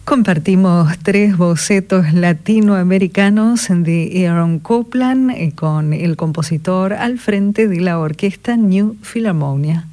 Compartimos 3 bocetos latinoamericanos de Aaron Copland con el compositor al frente de la orquesta New Philharmonia.